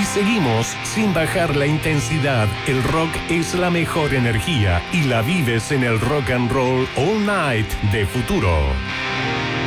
seguimos sin bajar la intensidad. El rock es la mejor energía y la vives en el Rock and Roll All Night de Futuro.